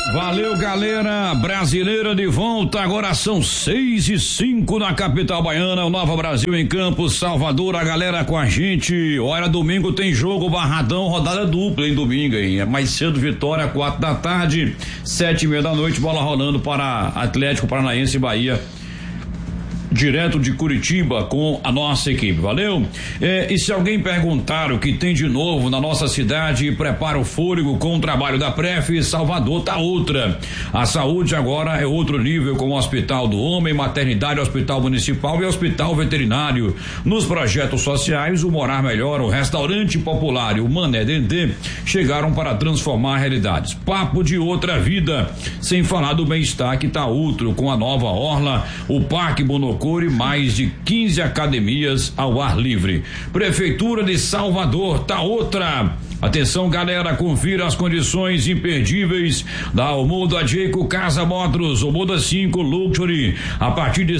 Valeu, galera brasileira de volta. Agora são 6:05 na capital baiana. O Nova Brasil em Campos, Salvador. A galera com a gente. Olha, domingo tem jogo Barradão, rodada dupla em domingo, hein? É mais cedo, Vitória, 4 da tarde, 7:30 da noite. Bola rolando para Atlético Paranaense e Bahia. Direto de Curitiba com a nossa equipe, valeu? E se alguém perguntar o que tem de novo na nossa cidade, prepara o fôlego com o trabalho da Pref, Salvador tá outra. A saúde agora é outro nível, com o Hospital do Homem, Maternidade, Hospital Municipal e Hospital Veterinário. Nos projetos sociais, o Morar Melhor, o Restaurante Popular e o Mané Dendê chegaram para transformar realidades. Papo de outra vida, sem falar do bem-estar que tá outro, com a nova orla, o Parque Bonocô e mais de 15 academias ao ar livre. Prefeitura de Salvador tá outra. Atenção, galera, confira as condições imperdíveis da Omoda Jayco Casa Motors, Omoda 5 Luxury, a partir de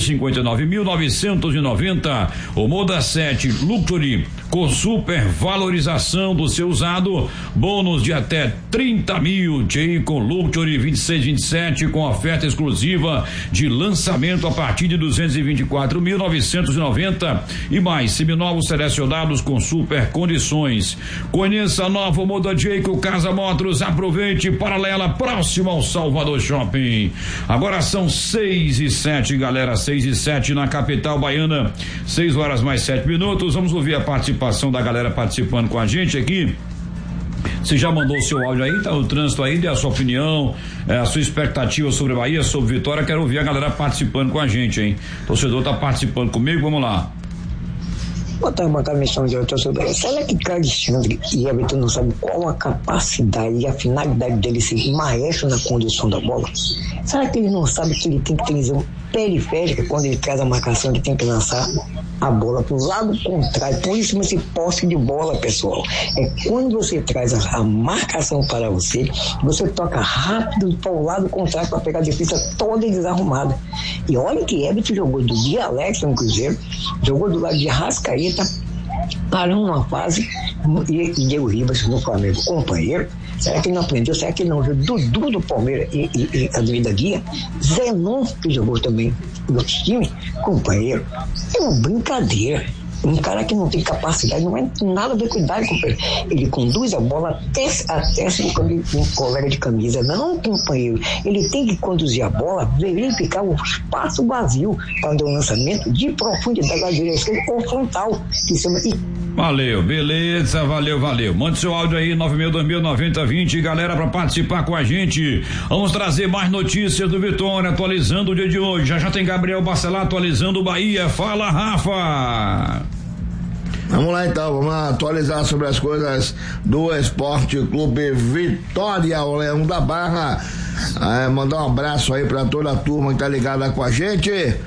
159.990, Omoda 7 Luxury, com super valorização do seu usado, bônus de até 30 mil, Jayco Luxury 2627, com oferta exclusiva de lançamento a partir de 224.990 e mais seminovos selecionados com super condições. Conheça a nova Omoda Jayco Casa Motors, aproveite, paralela, próximo ao Salvador Shopping. Agora são 6:07, galera, 6:07 na capital baiana, 6:07. Vamos ouvir a participação da galera participando com a gente aqui. Você já mandou o seu áudio aí, tá no trânsito aí, dê a sua opinião, a sua expectativa sobre Bahia, sobre Vitória. Quero ouvir a galera participando com a gente, hein? O torcedor tá participando comigo, vamos lá. Botar uma comissão de torcedor. Será que Alexandre e Everton não sabem qual a capacidade e a finalidade dele ser maestro na condução da bola? Será que ele não sabe que ele tem que ter visão periférica quando ele traz a marcação, ele tem que lançar a bola para o lado contrário? Por isso esse posse de bola, pessoal, é quando você traz a marcação para você toca rápido para o lado contrário para pegar a defesa toda desarrumada. E olha que Everton jogou do dia Alex no Cruzeiro, jogou do lado de Arrascaeta, parou numa fase, e Diego Ribas no Flamengo, companheiro. Será que ele não aprendeu? Será que ele não viu Dudu do Palmeiras e Avenida Guia? Zenon, que jogou também no time, companheiro. É uma brincadeira. Um cara que não tem capacidade, não é nada a ver com idade, companheiro. Ele conduz a bola até um colega de camisa. Não, companheiro. Ele tem que conduzir a bola, verificar o espaço vazio para o lançamento de profundidade da direita esquerda ou frontal, que chama. Valeu, beleza, valeu. Mande seu áudio aí, 96209020, galera, pra participar com a gente. Vamos trazer mais notícias do Vitória, atualizando o dia de hoje. Já tem Gabriel Bacelar atualizando o Bahia. Fala, Rafa. Vamos lá então, vamos lá atualizar sobre as coisas do Esporte Clube Vitória, o Leão da Barra. Mandar um abraço aí para toda a turma que tá ligada com a gente.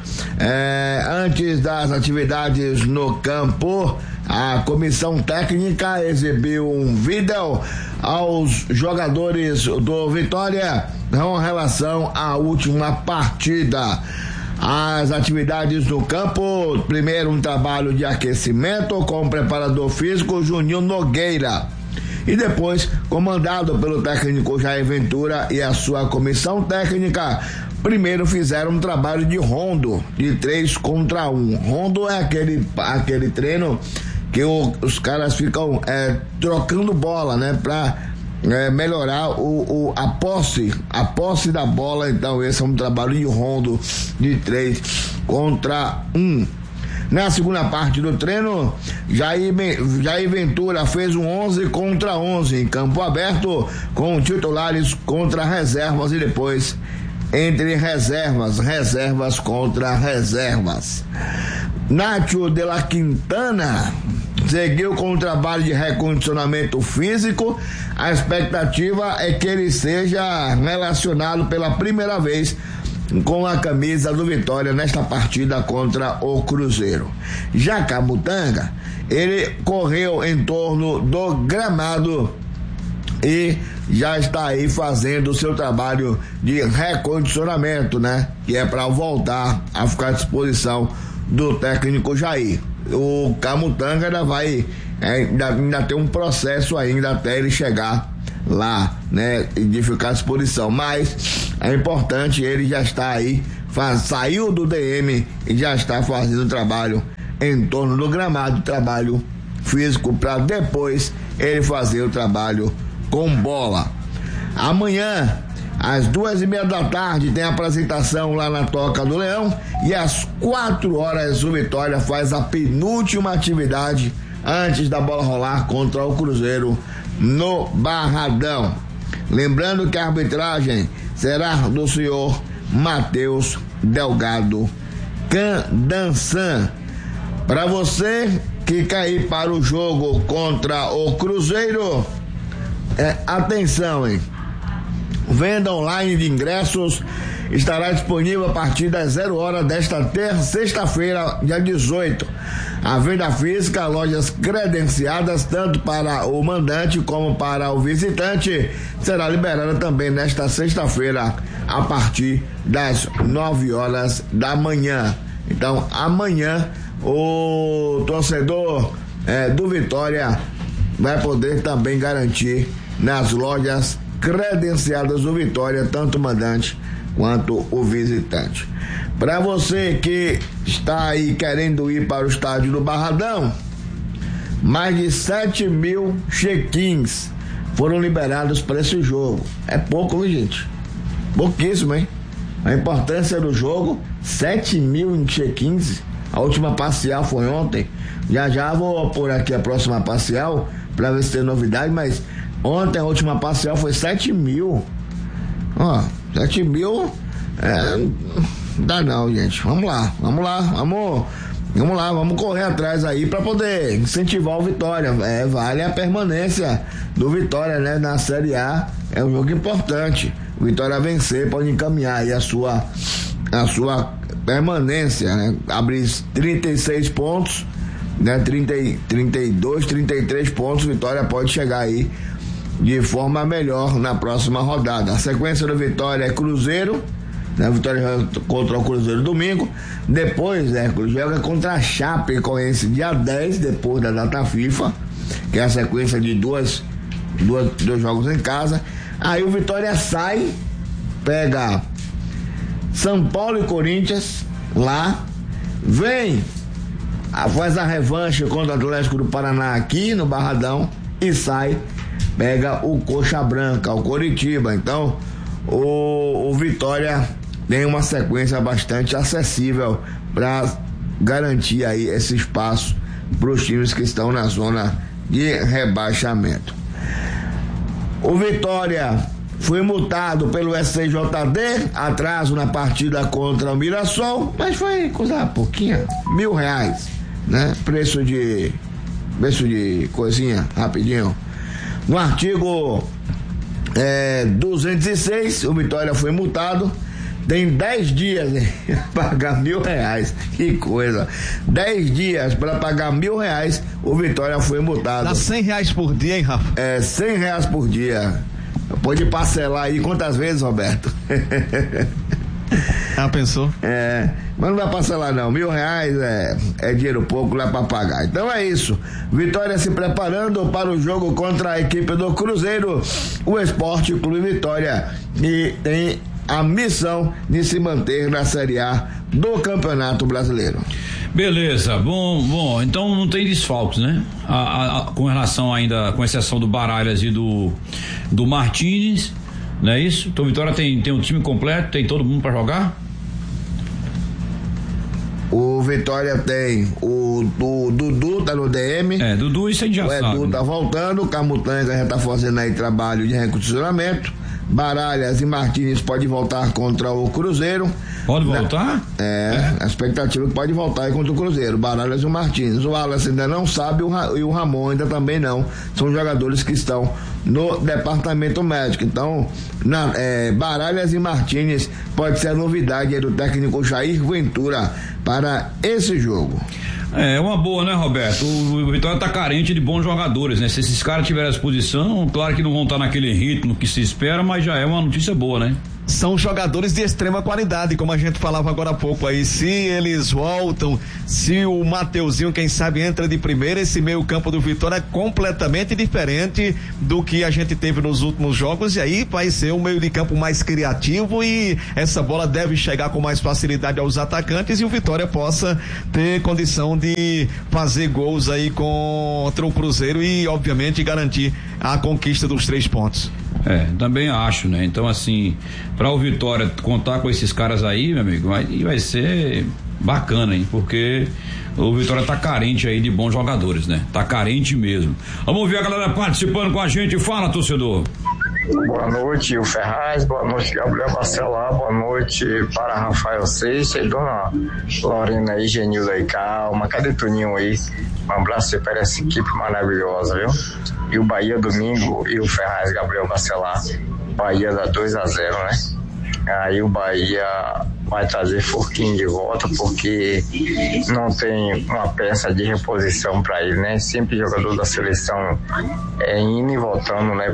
Antes das atividades no campo, a comissão técnica exibiu um vídeo aos jogadores do Vitória com relação à última partida. As atividades no campo: primeiro um trabalho de aquecimento com o preparador físico Juninho Nogueira, e depois, comandado pelo técnico Jair Ventura e a sua comissão técnica, primeiro fizeram um trabalho de rondo de 3 contra 1. Rondo é aquele treino que os caras ficam trocando bola, né, pra melhorar a posse da bola. Então esse é um trabalho de rondo de 3 contra 1. Na segunda parte do treino, Jair Ventura fez um 11 contra 11 em campo aberto, com titulares contra reservas e depois entre reservas contra reservas. Nacho de la Quintana seguiu com o trabalho de recondicionamento físico. A expectativa é que ele seja relacionado pela primeira vez com a camisa do Vitória nesta partida contra o Cruzeiro. Já Camutanga, ele correu em torno do gramado e já está aí fazendo o seu trabalho de recondicionamento, né? Que é para voltar a ficar à disposição do técnico Jair. o Camutanga ainda vai ainda tem um processo ainda até ele chegar lá, né, de ficar à disposição, mas é importante, ele já está aí, saiu do DM e já está fazendo trabalho em torno do gramado, trabalho físico, para depois ele fazer o trabalho com bola. Amanhã, às 2:30 da tarde, tem apresentação lá na Toca do Leão, e às 4 horas o Vitória faz a penúltima atividade antes da bola rolar contra o Cruzeiro no Barradão. Lembrando que a arbitragem será do senhor Matheus Delgado Candançan. Para você que quer ir para o jogo contra o Cruzeiro, atenção, hein? Venda online de ingressos estará disponível a partir das 0 horas desta sexta-feira, dia 18. A venda física, lojas credenciadas tanto para o mandante como para o visitante, será liberada também nesta sexta-feira a partir das 9 horas da manhã. Então, amanhã o torcedor do Vitória vai poder também garantir nas lojas credenciadas do Vitória, tanto o mandante quanto o visitante. Para você que está aí querendo ir para o estádio do Barradão, mais de 7.000 check-ins foram liberados para esse jogo. É pouco, viu, gente? Pouquíssimo, hein? A importância do jogo, 7.000 check-ins. A última parcial foi ontem. Já vou pôr aqui a próxima parcial para ver se tem novidade, mas ontem a última parcial foi 7.000. 7.000 não dá não, gente. Vamos lá, vamos correr atrás aí para poder incentivar o Vitória. Vale a permanência do Vitória, né, na Série A. É um jogo importante. O Vitória vencer pode encaminhar aí a sua permanência, né? Abrir 36 pontos, né? 32, 33 pontos, Vitória pode chegar aí de forma melhor na próxima rodada. A sequência do Vitória é Cruzeiro, né? Vitória joga contra o Cruzeiro domingo, depois joga contra a Chapecoense dia 10, depois da data FIFA, que é a sequência de dois jogos em casa. Aí o Vitória sai, pega São Paulo e Corinthians lá, vem, faz a revanche contra o Atlético do Paraná aqui no Barradão e sai, pega o Coxa Branca, o Coritiba. Então o Vitória tem uma sequência bastante acessível para garantir aí esse espaço para os times que estão na zona de rebaixamento. O Vitória foi multado pelo SCJD, atraso na partida contra o Mirassol, mas foi coisa pouquinha, R$1.000, né? Preço de coisinha, rapidinho. No artigo 206, o Vitória foi multado, tem 10 dias, né, para pagar R$1.000, que coisa, 10 dias para pagar R$1.000, o Vitória foi multado. Dá R$100 por dia, hein, Rafa? R$100 por dia. Pode parcelar aí quantas vezes, Roberto? Pensou? Mas não vai parcelar não, R$1.000 é dinheiro pouco lá para pagar. Então é isso, Vitória se preparando para o jogo contra a equipe do Cruzeiro, o Esporte Clube Vitória, e tem a missão de se manter na Série A do Campeonato Brasileiro. Beleza, bom, então não tem desfalques, né? Com relação ainda, com exceção do Baralhas e do Martins, não é isso? Então Vitória tem um time completo, tem todo mundo para jogar? O Vitória tem o Dudu tá no DM. Dudu, isso a gente já sabe. O Edu tá voltando, o Camutanga já tá fazendo aí trabalho de recondicionamento. Baralhas e Martins pode voltar contra o Cruzeiro. Pode voltar? A expectativa é que pode voltar aí contra o Cruzeiro. Baralhas e o Martins. O Wallace ainda não sabe e o Ramon ainda também não. São jogadores que estão no departamento médico. Então, Baralhas e Martins pode ser a novidade do técnico Jair Ventura para esse jogo. É uma boa, né, Roberto? O Vitória tá carente de bons jogadores, né? Se esses caras tiverem à disposição, claro que não vão estar naquele ritmo que se espera, mas já é uma notícia boa, né? são jogadores de extrema qualidade, como a gente falava agora há pouco aí. Se eles voltam, se o Mateuzinho, quem sabe, entra de primeira, esse meio campo do Vitória é completamente diferente do que a gente teve nos últimos jogos, e aí vai ser um meio de campo mais criativo e essa bola deve chegar com mais facilidade aos atacantes e o Vitória possa ter condição de fazer gols aí contra o Cruzeiro e obviamente garantir a conquista dos 3 pontos. Também acho, né? Então, assim, para o Vitória contar com esses caras aí, meu amigo, vai ser bacana, hein? Porque o Vitória tá carente aí de bons jogadores, né? Tá carente mesmo. Vamos ver a galera participando com a gente. Fala, torcedor. Boa noite, o Ferraz, boa noite, Gabriel Bacelar, boa noite para Rafael Seixas e dona Lorena aí, Genilda aí, calma, cadê Toninho aí? Um abraço para essa equipe maravilhosa, viu? E o Bahia domingo e o Ferraz, Gabriel Bacelar, Bahia dá 2-0, né? Aí o Bahia vai trazer Forquinho de volta porque não tem uma peça de reposição para ele, né? Sempre jogador da seleção indo e voltando, né?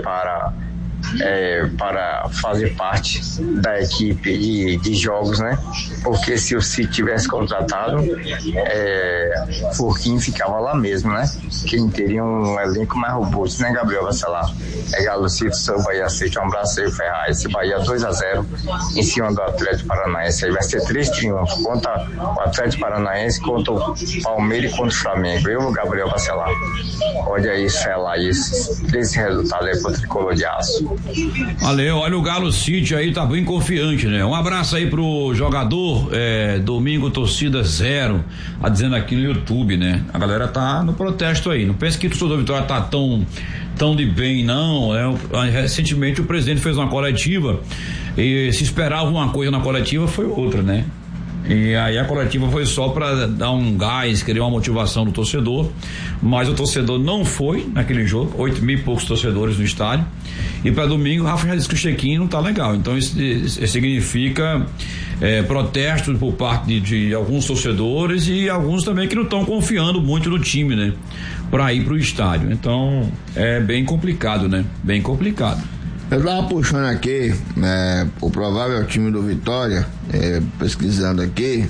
Para fazer parte da equipe de jogos, né? Porque se o City tivesse contratado, Forquinho ficava lá mesmo, né? Quem teria um elenco mais robusto, né, Gabriel Bacelar? Galo Cito, seu Bahia City, um abraço aí, Ferraz. Esse Bahia 2-0 em cima do Atlético Paranaense. Aí vai ser 3 triunfos contra o Atlético Paranaense, contra o Palmeiras e contra o Flamengo. Eu, Gabriel Bacelar, pode aí selar esse resultado aí pro Tricolor de Aço. Valeu, olha o Galo City aí, tá bem confiante, né? Um abraço aí pro jogador, domingo torcida 0, tá dizendo aqui no YouTube, né? A galera tá no protesto aí, não pense que o torcedor Vitória tá tão de bem, não, recentemente o presidente fez uma coletiva e se esperava uma coisa na coletiva, foi outra, né? E aí a coletiva foi só para dar um gás, criar uma motivação do torcedor, mas o torcedor não foi naquele jogo, 8 mil e poucos torcedores no estádio, e para domingo o Rafa já disse que o check-in não tá legal, então isso significa protestos por parte de alguns torcedores e alguns também que não estão confiando muito no time, né? Para ir pro estádio, então é bem complicado, né? Bem complicado. Eu tava puxando aqui, o provável time do Vitória, pesquisando aqui,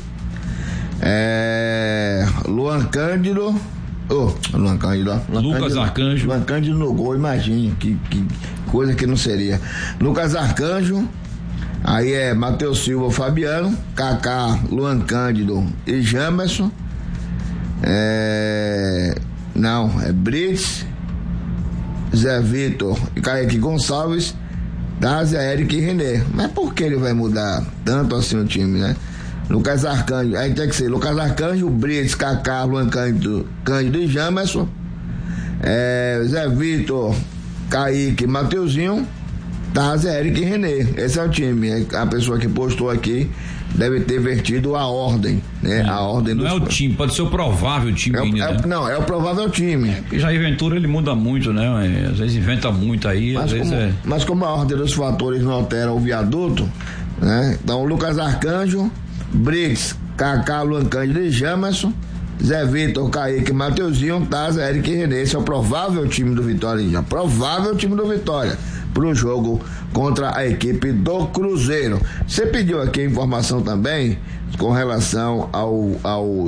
Luan Cândido, Lucas Arcanjo. Luan Cândido no gol, imagine, que coisa que não seria. Lucas Arcanjo, aí Matheus Silva, Fabiano, Kaká, Luan Cândido e Jamerson, Brits, Zé Vitor e Kaique Gonçalves, Dázia, Eric e René. Mas por que ele vai mudar tanto assim o time, né? Lucas Arcanjo, aí tem que ser Lucas Arcanjo, Brits, Kaká, Luan Cândido e Jamerson, Zé Vitor, Kaique, Mateuzinho, Dázia, Eric e René. Esse é o time. A pessoa que postou aqui deve ter vertido a ordem, né? A ordem não é o time, pode ser o provável time ainda. Não, é o provável time. Porque Jair Ventura ele muda muito, né? Às vezes inventa muito aí, mas como a ordem dos fatores não altera o viaduto, né? Então Lucas Arcanjo, Brits, Kaká, Luan Cândido e Jamerson, Zé Vitor, Kaique, Mateuzinho, Taza, Eric e René. Esse é o provável time do Vitória, já. Provável time do Vitória pro jogo contra a equipe do Cruzeiro. Você pediu aqui a informação também com relação ao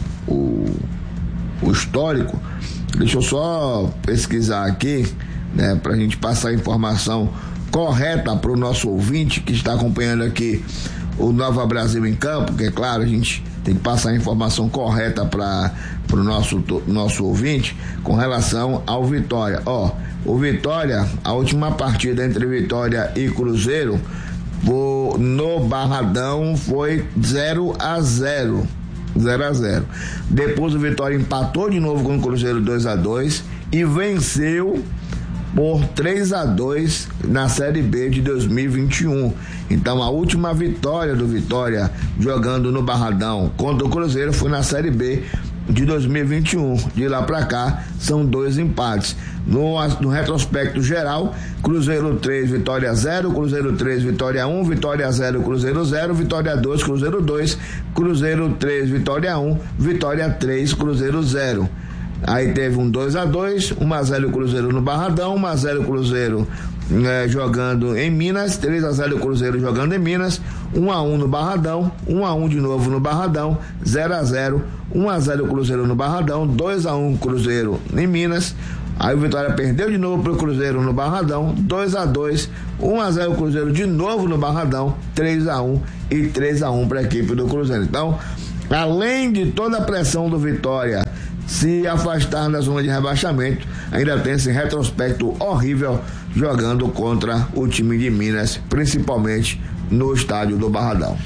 histórico. Deixa eu só pesquisar aqui, né, pra gente passar a informação correta pro nosso ouvinte que está acompanhando aqui o Nova Brasil em Campo, que é claro, a gente tem que passar a informação correta para o nosso ouvinte com relação ao Vitória. O Vitória, a última partida entre Vitória e Cruzeiro no Barradão foi 0-0. Depois o Vitória empatou de novo com o Cruzeiro 2-2 e venceu por 3-2 na Série B de 2021. Então a última vitória do Vitória jogando no Barradão contra o Cruzeiro foi na Série B de 2021. De lá pra cá são 2 empates. No retrospecto geral, Cruzeiro 3, Vitória 0, Cruzeiro 3, Vitória 1, Vitória 0, Cruzeiro 0, Vitória 2, Cruzeiro 2, Cruzeiro 3, Vitória 1, Vitória 3, Cruzeiro 0. Aí teve um 2-2, 1-0 Cruzeiro no Barradão, 1-0 Cruzeiro jogando em Minas, 3-0 o Cruzeiro jogando em Minas, 1-1 no Barradão, 1-1 de novo no Barradão, 0-0, 1-0 o Cruzeiro no Barradão, 2-1 o Cruzeiro em Minas. Aí o Vitória perdeu de novo pro Cruzeiro no Barradão, 2-2, 1-0 o Cruzeiro de novo no Barradão, 3-1 e 3-1 para a equipe do Cruzeiro. Então, além de toda a pressão do Vitória se afastar da zona de rebaixamento, ainda tem esse retrospecto horrível jogando contra o time de Minas, principalmente no estádio do Barradão.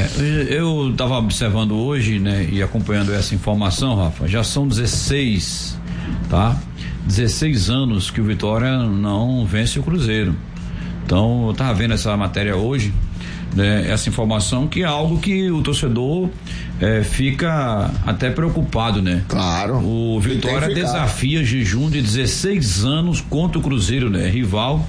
Eu estava observando hoje, né, e acompanhando essa informação, Rafa, já são 16, tá? 16 anos que o Vitória não vence o Cruzeiro. Então, eu estava vendo essa matéria hoje, né, essa informação, que é algo que o torcedor fica até preocupado, né? Claro. O Vitória desafia jejum de 16 anos contra o Cruzeiro, né? Rival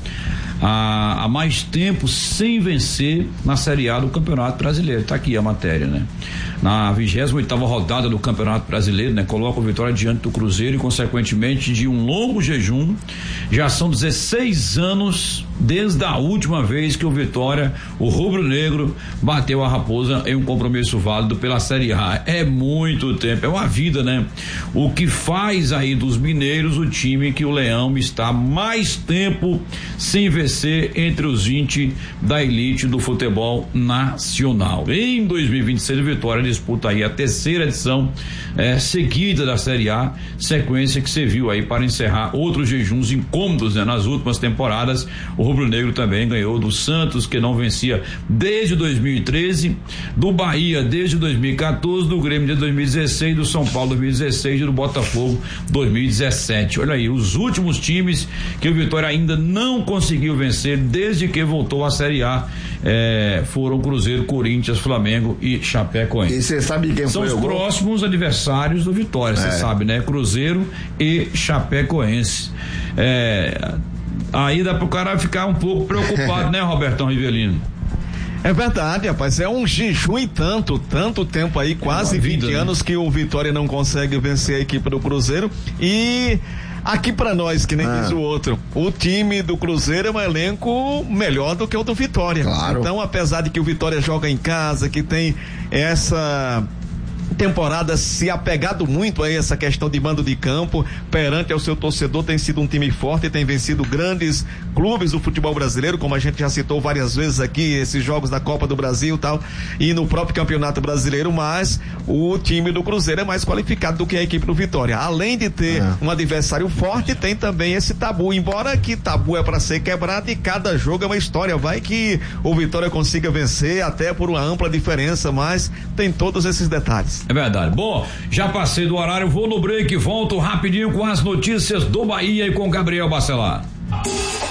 há mais tempo sem vencer na Série A do Campeonato Brasileiro. Tá aqui a matéria, né? Na 28ª rodada do Campeonato Brasileiro, né? Coloca o Vitória diante do Cruzeiro e, consequentemente, de um longo jejum. Já são 16 anos desde a última vez que o Vitória, o rubro-negro, bateu a Raposa em um compromisso válido pela Série A. É muito tempo, é uma vida, né? O que faz aí dos mineiros o time que o Leão está mais tempo sem vencer entre os 20 da elite do futebol nacional. Em 2026, o Vitória disputa aí a terceira edição seguida da Série A, sequência que serviu aí para encerrar outros jejuns incômodos, né? Nas últimas temporadas, o rubro-negro também ganhou do Santos, que não vencia desde 2013, do Bahia desde 2014, do Grêmio de 2016, do São Paulo 2016 e do Botafogo 2017. Olha aí, os últimos times que o Vitória ainda não conseguiu vencer desde que voltou à Série A foram Cruzeiro, Corinthians, Flamengo e Chapecoense. E você sabe quem são os próximos adversários do Vitória, você sabe, né? Cruzeiro e Chapecoense. Aí dá pro cara ficar um pouco preocupado, né, Robertão Rivelino? É verdade, rapaz, é um jejum e tanto tempo aí, quase 20 anos, né? Que o Vitória não consegue vencer a equipe do Cruzeiro. E aqui pra nós, que nem diz o outro, o time do Cruzeiro é um elenco melhor do que o do Vitória. Claro. Então, apesar de que o Vitória joga em casa, que tem essa temporada se apegado muito a essa questão de mando de campo perante ao seu torcedor, tem sido um time forte, tem vencido grandes clubes do futebol brasileiro, como a gente já citou várias vezes aqui, esses jogos da Copa do Brasil e tal, e no próprio Campeonato Brasileiro, mas o time do Cruzeiro é mais qualificado do que a equipe do Vitória. Além de ter um adversário forte, tem também esse tabu, embora que tabu é para ser quebrado e cada jogo é uma história, vai que o Vitória consiga vencer até por uma ampla diferença, mas tem todos esses detalhes. É verdade. Bom, já passei do horário, vou no break, volto rapidinho com as notícias do Bahia e com Gabriel Bacelar.